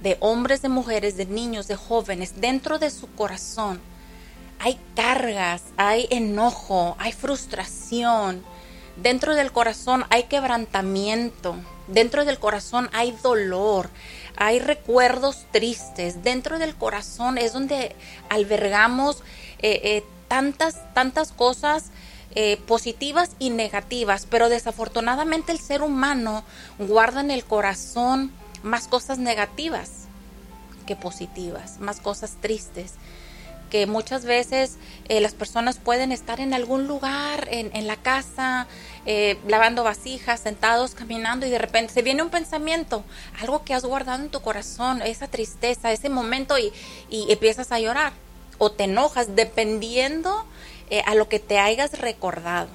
de hombres, de mujeres, de niños, de jóvenes, dentro de su corazón hay cargas, hay enojo, hay frustración. Dentro del corazón hay quebrantamiento. Dentro del corazón hay dolor, hay recuerdos tristes. Dentro del corazón es donde albergamos tantas cosas positivas y negativas. Pero desafortunadamente el ser humano guarda en el corazón más cosas negativas que positivas, más cosas tristes. Que muchas veces las personas pueden estar en algún lugar, en la casa, lavando vasijas, sentados, caminando, y de repente se viene un pensamiento, algo que has guardado en tu corazón, esa tristeza, ese momento, y empiezas a llorar o te enojas, dependiendo a lo que te hayas recordado.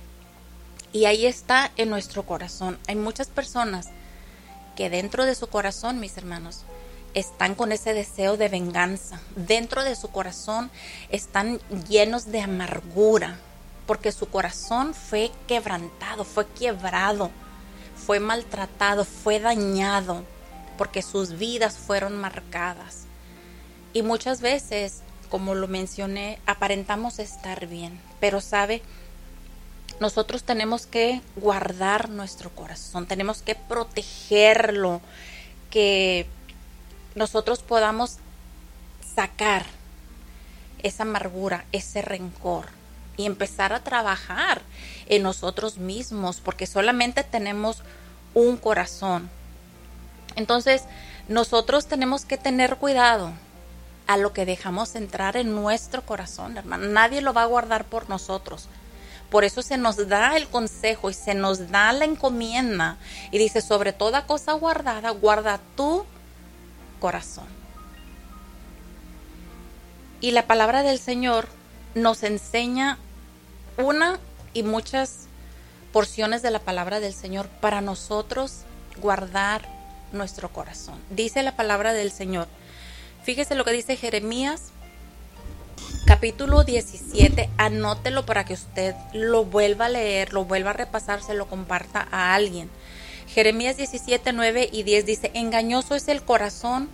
Y ahí está en nuestro corazón. Hay muchas personas que dentro de su corazón, mis hermanos, están con ese deseo de venganza. Dentro de su corazón están llenos de amargura, porque su corazón fue quebrantado, fue quebrado, fue maltratado, fue dañado, porque sus vidas fueron marcadas. Y muchas veces, como lo mencioné, aparentamos estar bien, pero sabe, nosotros tenemos que guardar nuestro corazón, tenemos que protegerlo, que nosotros podamos sacar esa amargura, ese rencor, y empezar a trabajar en nosotros mismos, porque solamente tenemos un corazón. Entonces, nosotros tenemos que tener cuidado a lo que dejamos entrar en nuestro corazón, hermano. Nadie lo va a guardar por nosotros. Por eso se nos da el consejo y se nos da la encomienda. Y dice, sobre toda cosa guardada, guarda tu corazón. Y la palabra del Señor nos enseña una y muchas porciones de la palabra del Señor para nosotros guardar nuestro corazón. Dice la palabra del Señor, fíjese lo que dice Jeremías capítulo 17, anótelo para que usted lo vuelva a leer, lo vuelva a repasar, se lo comparta a alguien. Jeremías 17, 9 y 10 dice, engañoso es el corazón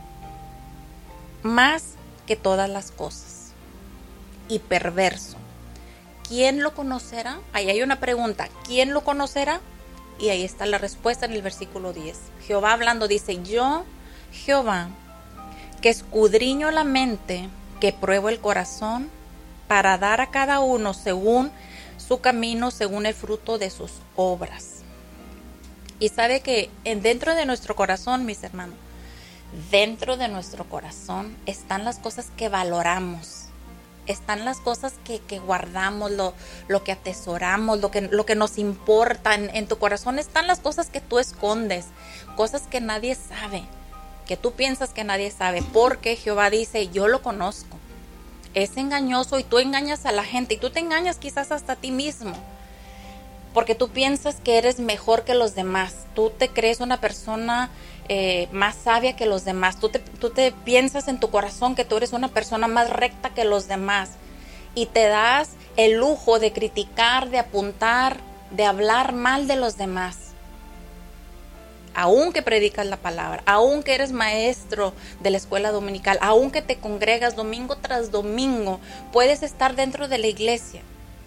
más que todas las cosas y perverso. ¿Quién lo conocerá? Ahí hay una pregunta, ¿quién lo conocerá? Y ahí está la respuesta en el versículo 10. Jehová hablando dice, yo, Jehová, que escudriño la mente, que pruebo el corazón, para dar a cada uno según su camino, según el fruto de sus obras. Y sabe que dentro de nuestro corazón, mis hermanos, dentro de nuestro corazón están las cosas que valoramos, están las cosas que guardamos, lo que atesoramos, lo que nos importa. En tu corazón están las cosas que tú escondes, cosas que nadie sabe, que tú piensas que nadie sabe, porque Jehová dice, yo lo conozco. Es engañoso y tú engañas a la gente y tú te engañas quizás hasta a ti mismo, porque tú piensas que eres mejor que los demás, tú te crees una persona más sabia que los demás, tú te piensas en tu corazón que tú eres una persona más recta que los demás y te das el lujo de criticar, de apuntar, de hablar mal de los demás. Aunque predicas la palabra, aunque eres maestro de la escuela dominical, aunque te congregas domingo tras domingo, puedes estar dentro de la iglesia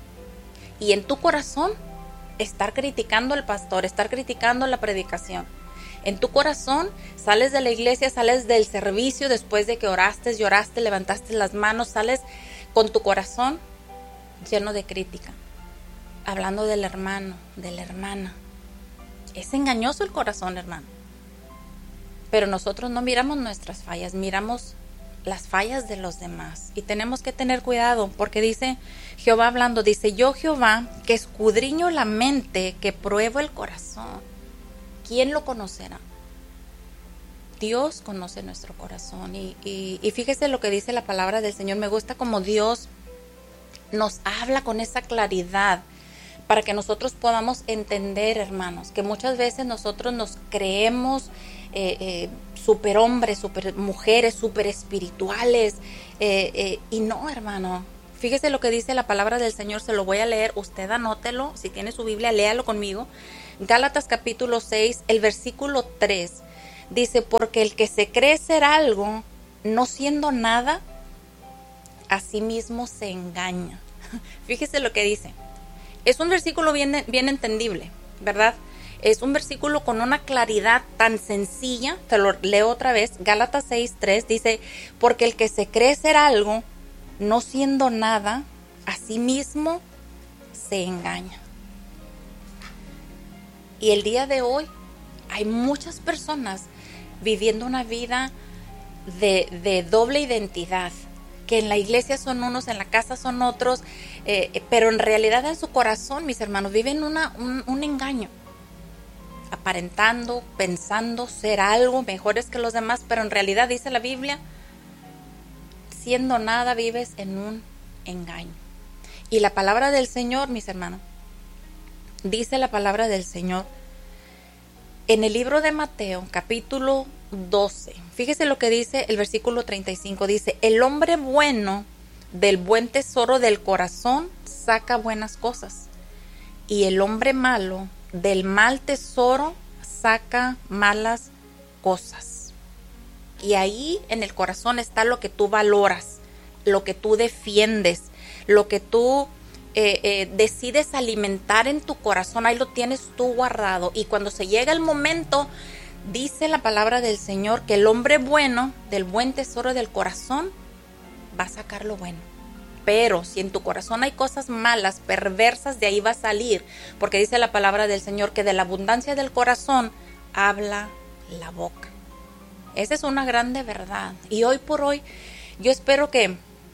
y en tu corazón estar criticando al pastor, estar criticando la predicación. En tu corazón sales de la iglesia, sales del servicio después de que oraste, lloraste, levantaste las manos, sales con tu corazón lleno de crítica, hablando del hermano, de la hermana. Es engañoso el corazón, hermano. Pero nosotros no miramos nuestras fallas, miramos las fallas de los demás. Y tenemos que tener cuidado, porque dice Jehová hablando, dice, yo Jehová, que escudriño la mente, que pruebo el corazón. ¿Quién lo conocerá? Dios conoce nuestro corazón. Y fíjese lo que dice la palabra del Señor. Me gusta como Dios nos habla con esa claridad, para que nosotros podamos entender, hermanos, que muchas veces nosotros nos creemos superhombres, supermujeres, super espirituales, y no, hermano. Fíjese lo que dice la palabra del Señor, se lo voy a leer, usted anótelo, si tiene su Biblia, léalo conmigo. Gálatas capítulo 6, el versículo 3, Dice, porque el que se cree ser algo, no siendo nada, a sí mismo se engaña. Fíjese lo que dice. Es un versículo bien entendible, ¿verdad? Es un versículo con una claridad tan sencilla. Te lo leo otra vez. Gálatas 6:3 dice, porque el que se cree ser algo, no siendo nada, a sí mismo se engaña. Y el día de hoy hay muchas personas viviendo una vida de doble identidad, que en la iglesia son unos, en la casa son otros, pero en realidad en su corazón, mis hermanos, viven un engaño, aparentando, pensando ser algo mejores que los demás, pero en realidad dice la Biblia, siendo nada vives en un engaño. Y la palabra del Señor, mis hermanos, dice la palabra del Señor en el libro de Mateo, capítulo 12. Fíjese lo que dice el versículo 35. Dice, el hombre bueno del buen tesoro del corazón saca buenas cosas, y el hombre malo del mal tesoro saca malas cosas. Y ahí en el corazón está lo que tú valoras, lo que tú defiendes, lo que tú decides alimentar en tu corazón. Ahí lo tienes tú guardado, y cuando se llega el momento, dice la palabra del Señor que el hombre bueno del buen tesoro del corazón va a sacar lo bueno. Pero si en tu corazón hay cosas malas, perversas, de ahí va a salir, porque dice la palabra del Señor que de la abundancia del corazón habla la boca. Esa es una grande verdad. Y hoy por hoy yo espero que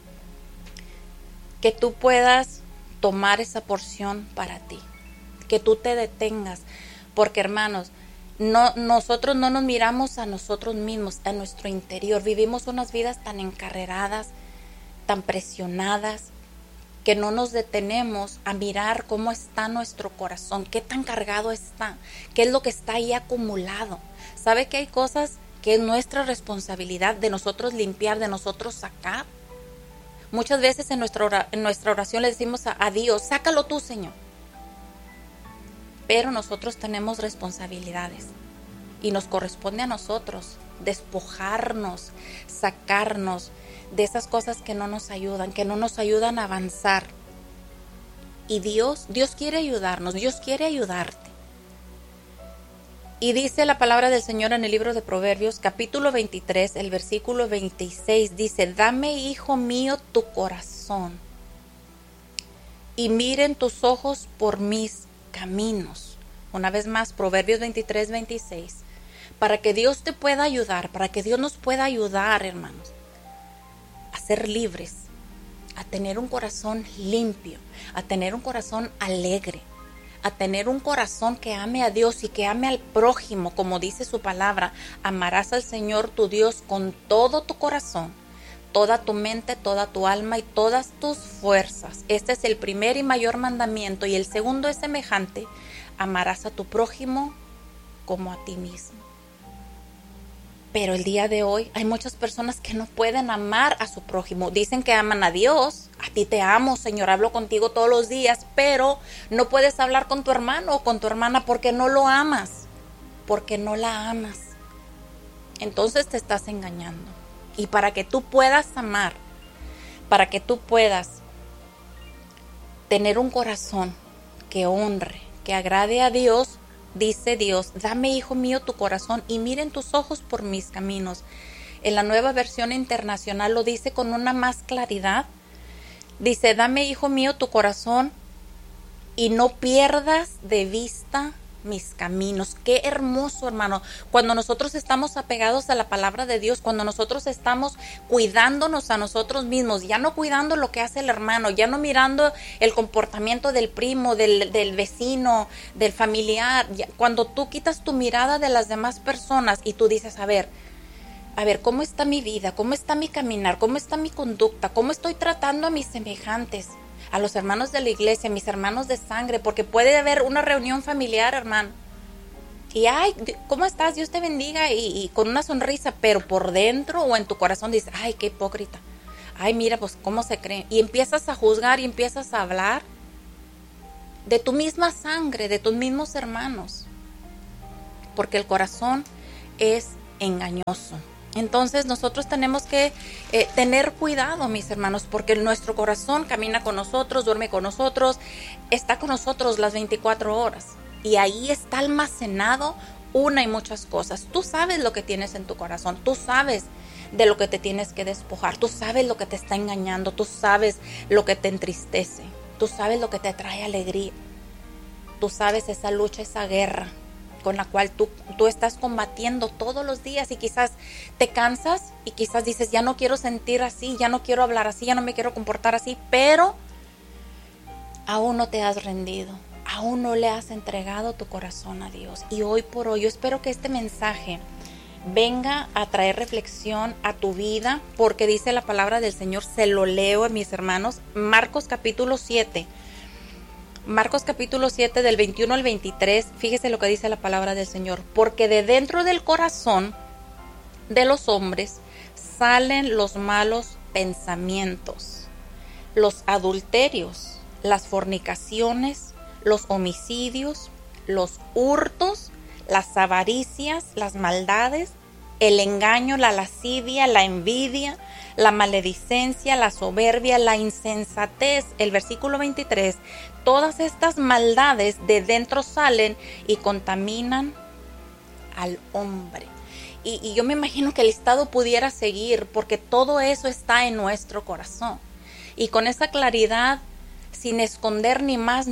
tú puedas tomar esa porción para ti, que tú te detengas, porque hermanos, nosotros no nos miramos a nosotros mismos, a nuestro interior. Vivimos unas vidas tan encarreradas, tan presionadas, que no nos detenemos a mirar cómo está nuestro corazón, qué tan cargado está, qué es lo que está ahí acumulado. ¿Sabe que hay cosas que es nuestra responsabilidad de nosotros limpiar, de nosotros sacar? Muchas veces en nuestra oración le decimos a Dios, sácalo tú, Señor. Pero nosotros tenemos responsabilidades y nos corresponde a nosotros despojarnos, sacarnos de esas cosas que no nos ayudan a avanzar. Y Dios quiere ayudarnos, Dios quiere ayudarte. Y dice la palabra del Señor en el libro de Proverbios, capítulo 23, el versículo 26, dice, dame, hijo mío, tu corazón, y miren tus ojos por mis caminos. Una vez más, Proverbios 23, 26, para que Dios te pueda ayudar, para que Dios nos pueda ayudar, hermanos, a ser libres, a tener un corazón limpio, a tener un corazón alegre, a tener un corazón que ame a Dios y que ame al prójimo, como dice su palabra. Amarás al Señor tu Dios con todo tu corazón, toda tu mente, toda tu alma y todas tus fuerzas. Este es el primer y mayor mandamiento, y el segundo es semejante: amarás a tu prójimo como a ti mismo. Pero el día de hoy hay muchas personas que no pueden amar a su prójimo. Dicen que aman a Dios. A ti te amo, Señor, hablo contigo todos los días, pero no puedes hablar con tu hermano o con tu hermana porque no lo amas, porque no la amas. Entonces te estás engañando. Y para que tú puedas amar, para que tú puedas tener un corazón que honre, que agrade a Dios, dice Dios, dame, hijo mío, tu corazón y miren tus ojos por mis caminos. En la Nueva Versión Internacional lo dice con una más claridad. Dice, dame, hijo mío, tu corazón y no pierdas de vista mis caminos. Qué hermoso, hermano, cuando nosotros estamos apegados a la palabra de Dios, cuando nosotros estamos cuidándonos a nosotros mismos, ya no cuidando lo que hace el hermano, ya no mirando el comportamiento del primo, del vecino, del familiar. Cuando tú quitas tu mirada de las demás personas y tú dices, a ver, ¿cómo está mi vida? ¿Cómo está mi caminar? ¿Cómo está mi conducta? ¿Cómo estoy tratando a mis semejantes? A los hermanos de la iglesia, a mis hermanos de sangre, porque puede haber una reunión familiar, hermano. Y, ay, ¿cómo estás? Dios te bendiga, y con una sonrisa, pero por dentro o en tu corazón dices, ay, qué hipócrita. Ay, mira, pues, ¿cómo se cree? Y empiezas a juzgar y empiezas a hablar de tu misma sangre, de tus mismos hermanos. Porque el corazón es engañoso. Entonces nosotros tenemos que tener cuidado, mis hermanos, porque nuestro corazón camina con nosotros, duerme con nosotros, está con nosotros las 24 horas. Y ahí está almacenado una y muchas cosas. Tú sabes lo que tienes en tu corazón, tú sabes de lo que te tienes que despojar, tú sabes lo que te está engañando, tú sabes lo que te entristece, tú sabes lo que te trae alegría, tú sabes esa lucha, esa guerra con la cual tú estás combatiendo todos los días, y quizás te cansas y quizás dices, ya no quiero sentir así, ya no quiero hablar así, ya no me quiero comportar así, pero aún no te has rendido, aún no le has entregado tu corazón a Dios. Y hoy por hoy yo espero que este mensaje venga a traer reflexión a tu vida, porque dice la palabra del Señor, se lo leo a mis hermanos, Marcos capítulo 7 del 21 al 23, fíjese lo que dice la palabra del Señor. Porque de dentro del corazón de los hombres salen los malos pensamientos, los adulterios, las fornicaciones, los homicidios, los hurtos, las avaricias, las maldades, el engaño, la lascivia, la envidia, la maledicencia, la soberbia, la insensatez. El versículo 23, todas estas maldades de dentro salen y contaminan al hombre. Y yo me imagino que el listado pudiera seguir, porque todo eso está en nuestro corazón. Y con esa claridad, sin esconder ni más,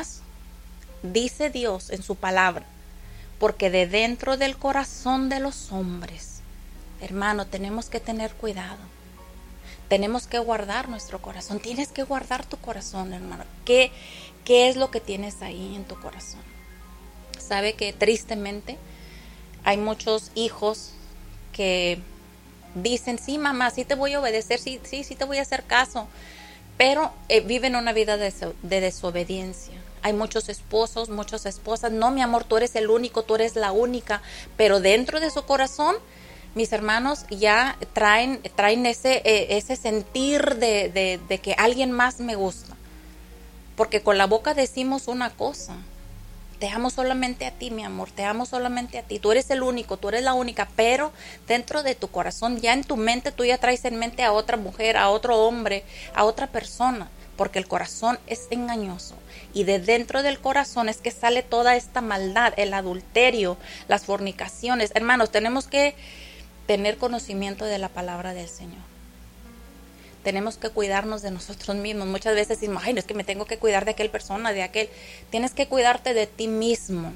dice Dios en su palabra, porque de dentro del corazón de los hombres, hermano, tenemos que tener cuidado. Tenemos que guardar nuestro corazón. Tienes que guardar tu corazón, hermano. ¿Qué es lo que tienes ahí en tu corazón? Sabe que tristemente hay muchos hijos que dicen, sí, mamá, sí te voy a obedecer, sí te voy a hacer caso, pero viven una vida de desobediencia. Hay muchos esposos, muchas esposas, no, mi amor, tú eres el único, tú eres la única, pero dentro de su corazón, mis hermanos, ya traen ese sentir de que alguien más me gusta. Porque con la boca decimos una cosa, te amo solamente a ti, mi amor, te amo solamente a ti, tú eres el único, tú eres la única, pero dentro de tu corazón, ya en tu mente, tú ya traes en mente a otra mujer, a otro hombre, a otra persona, porque el corazón es engañoso. Y de dentro del corazón es que sale toda esta maldad, el adulterio, las fornicaciones. Hermanos, tenemos que tener conocimiento de la palabra del Señor. Tenemos que cuidarnos de nosotros mismos. Muchas veces decimos, ay, no es que me tengo que cuidar de aquel persona, de aquel. Tienes que cuidarte de ti mismo,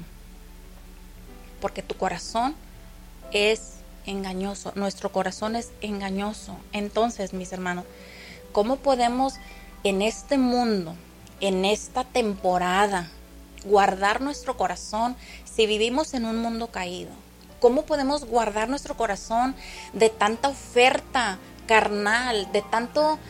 porque tu corazón es engañoso. Nuestro corazón es engañoso. Entonces, mis hermanos, ¿cómo podemos en este mundo, en esta temporada, guardar nuestro corazón si vivimos en un mundo caído? ¿Cómo podemos guardar nuestro corazón de tanta oferta carnal, de tanto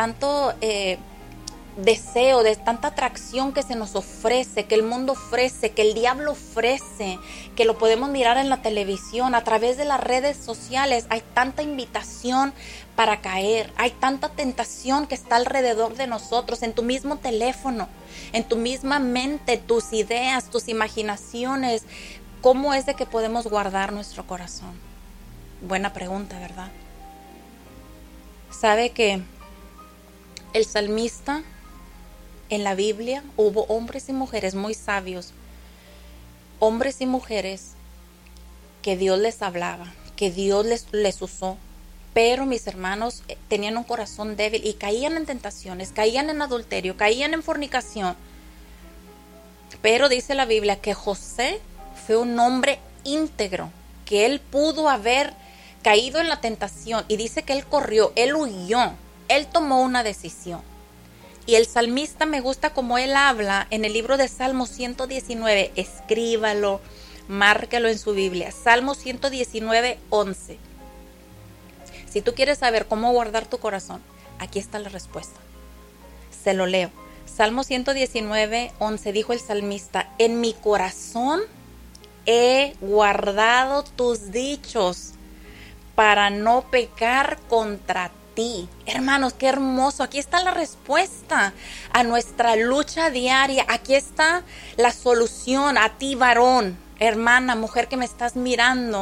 deseo, de tanta atracción que se nos ofrece, que el mundo ofrece, que el diablo ofrece, que lo podemos mirar en la televisión, a través de las redes sociales? Hay tanta invitación para caer, hay tanta tentación que está alrededor de nosotros, en tu mismo teléfono, en tu misma mente, tus ideas, tus imaginaciones. ¿Cómo es de que podemos guardar nuestro corazón? Buena pregunta, ¿verdad? ¿Sabe que el salmista en la Biblia hubo hombres y mujeres muy sabios, hombres y mujeres que Dios les hablaba, que Dios les usó, pero mis hermanos tenían un corazón débil y caían en tentaciones, caían en adulterio, caían en fornicación? Pero dice la Biblia que José fue un hombre íntegro, que él pudo haber caído en la tentación, y dice que él corrió, él huyó, él tomó una decisión. Y el salmista, me gusta como él habla en el libro de Salmo 119, escríbalo, márquelo en su Biblia, Salmo 119, 11. Si tú quieres saber cómo guardar tu corazón, aquí está la respuesta. Se lo leo. Salmo 119, 11, dijo el salmista, en mi corazón he guardado tus dichos para no pecar contra ti. Hermanos, qué hermoso. Aquí está la respuesta a nuestra lucha diaria. Aquí está la solución a ti, varón, hermana, mujer que me estás mirando.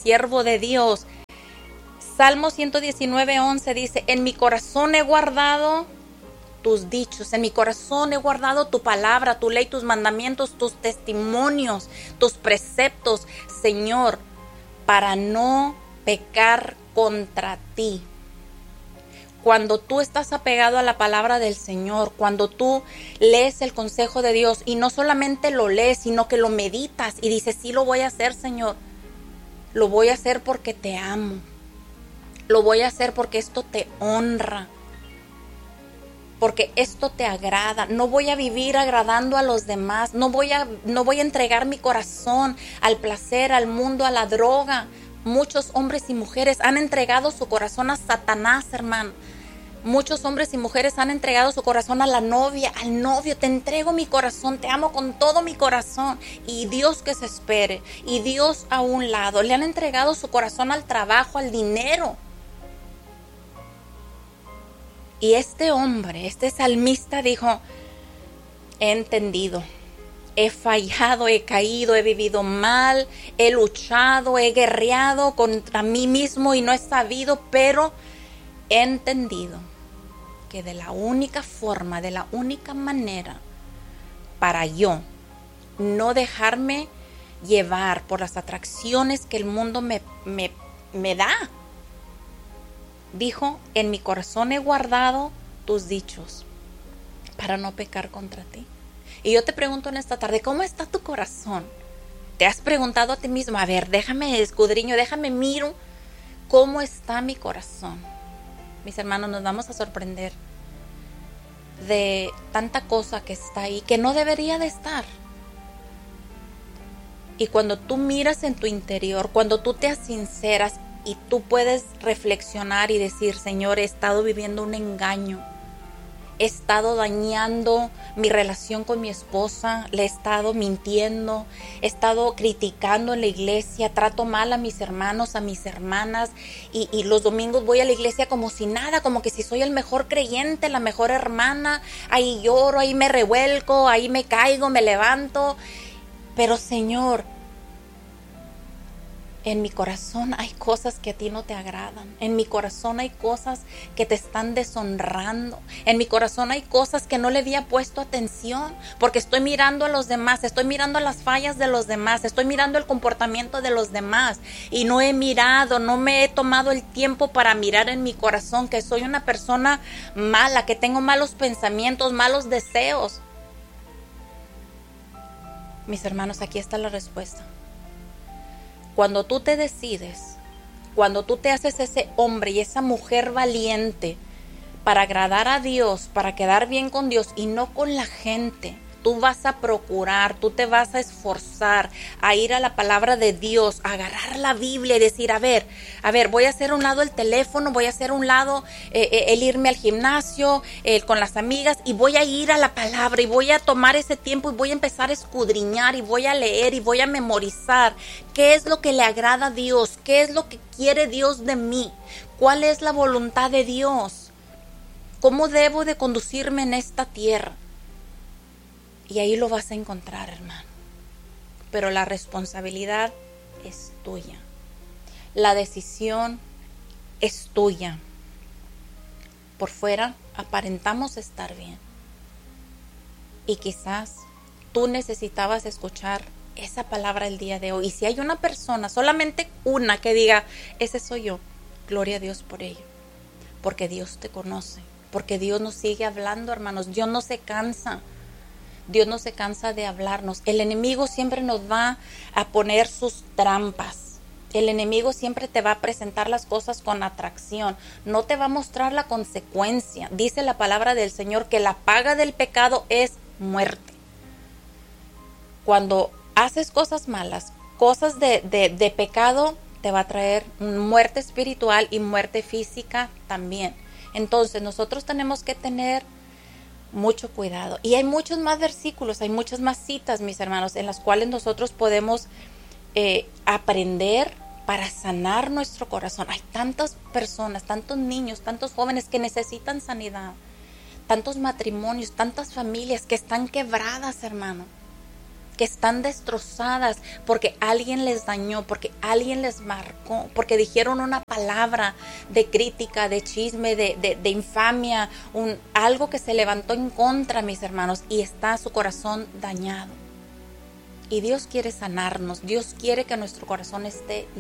siervo de Dios. Salmo 119:11 dice, en mi corazón he guardado tus dichos, en mi corazón he guardado tu palabra, tu ley, tus mandamientos, tus testimonios, tus preceptos, Señor, para no pecar contra ti. Cuando tú estás apegado a la palabra del Señor, cuando tú lees el consejo de Dios y no solamente lo lees, sino que lo meditas y dices, sí lo voy a hacer, Señor. Lo voy a hacer porque te amo. Lo voy a hacer porque esto te honra. Porque esto te agrada. No voy a vivir agradando a los demás. No voy a entregar mi corazón al placer, al mundo, a la droga. Muchos hombres y mujeres han entregado su corazón a Satanás, hermano. Muchos hombres y mujeres han entregado su corazón a la novia, al novio. Te entrego mi corazón, te amo con todo mi corazón. Y Dios que se espere. Y Dios a un lado. Le han entregado su corazón al trabajo, al dinero. Y este hombre, este salmista dijo, he entendido. He fallado, he caído, he vivido mal, he luchado, he guerreado contra mí mismo y no he sabido, pero he entendido que de la única forma, de la única manera para yo no dejarme llevar por las atracciones que el mundo me da, dijo, en mi corazón he guardado tus dichos para no pecar contra ti. Y yo te pregunto en esta tarde, ¿cómo está tu corazón? ¿Te has preguntado a ti mismo? A ver, déjame escudriño, déjame miro cómo está mi corazón. Mis hermanos, nos vamos a sorprender de tanta cosa que está ahí, que no debería de estar. Y cuando tú miras en tu interior, cuando tú te sinceras y tú puedes reflexionar y decir, Señor, he estado viviendo un engaño. He estado dañando mi relación con mi esposa, le he estado mintiendo, he estado criticando en la iglesia, trato mal a mis hermanos, a mis hermanas y los domingos voy a la iglesia como si nada, como que si soy el mejor creyente, la mejor hermana, ahí lloro, ahí me revuelco, ahí me caigo, me levanto. Pero Señor, en mi corazón hay cosas que a ti no te agradan. En mi corazón hay cosas que te están deshonrando. En mi corazón hay cosas que no le había puesto atención. Porque estoy mirando a los demás, estoy mirando las fallas de los demás, estoy mirando el comportamiento de los demás. Y no he mirado, no me he tomado el tiempo para mirar en mi corazón que soy una persona mala, que tengo malos pensamientos, malos deseos. Mis hermanos, aquí está la respuesta. Cuando tú te decides, cuando tú te haces ese hombre y esa mujer valiente para agradar a Dios, para quedar bien con Dios y no con la gente, tú vas a procurar, tú te vas a esforzar a ir a la palabra de Dios, a agarrar la Biblia y decir, a ver, voy a hacer a un lado el teléfono, voy a hacer a un lado el irme al gimnasio con las amigas y voy a ir a la palabra y voy a tomar ese tiempo y voy a empezar a escudriñar y voy a leer y voy a memorizar qué es lo que le agrada a Dios, qué es lo que quiere Dios de mí, cuál es la voluntad de Dios, cómo debo de conducirme en esta tierra. Y ahí lo vas a encontrar, hermano. Pero la responsabilidad es tuya. La decisión es tuya. Por fuera aparentamos estar bien. Y quizás tú necesitabas escuchar esa palabra el día de hoy. Y si hay una persona, solamente una, que diga, ese soy yo, gloria a Dios por ello. Porque Dios te conoce. Porque Dios nos sigue hablando, hermanos. Dios no se cansa. Dios no se cansa de hablarnos. El enemigo siempre nos va a poner sus trampas. El enemigo siempre te va a presentar las cosas con atracción. No te va a mostrar la consecuencia. Dice la palabra del Señor que la paga del pecado es muerte. Cuando haces cosas malas, cosas de pecado, te va a traer muerte espiritual y muerte física también. Entonces nosotros tenemos que tener mucho cuidado. Y hay muchos más versículos, hay muchas más citas, mis hermanos, en las cuales nosotros podemos aprender para sanar nuestro corazón. Hay tantas personas, tantos niños, tantos jóvenes que necesitan sanidad, tantos matrimonios, tantas familias que están quebradas, hermano. que están destrozadas porque alguien les dañó, porque alguien les marcó, porque dijeron una palabra de crítica, de chisme, de infamia, algo que se levantó en contra, mis hermanos, y está su corazón dañado. Y Dios quiere sanarnos, Dios quiere que nuestro corazón esté